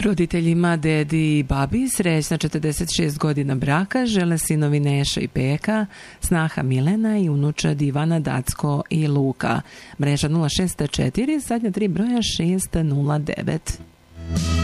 Roditeljima, dedi i babi srećna 46 godina braka žele sinovi Neša i Peka, snaha Milena i unučad Ivana, Dacko i Luka. Mreža 064, zadnja 3 broja 609.